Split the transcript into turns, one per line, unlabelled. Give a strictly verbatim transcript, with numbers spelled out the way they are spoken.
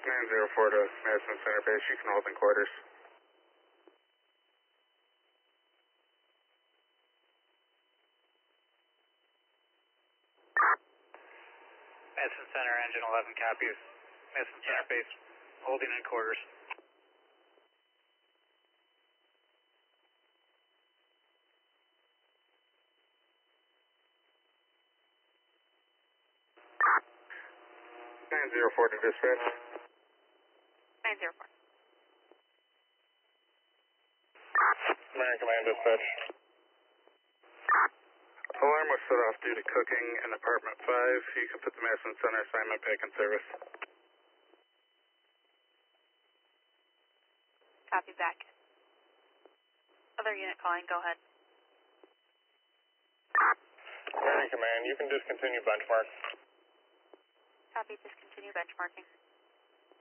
nine zero four to Madison Center Base, you can hold in quarters.
Madison Center, engine eleven copies. Madison Center Base, holding in quarters.
nine zero four to dispatch.
nine zero four.
American Command dispatch. Alarm was set off due to cooking in apartment five. You can put the Madison Center assignment back in service.
Copy back. Other unit calling, go ahead.
American Command, you can discontinue benchmark.
Copy, discontinue benchmarking.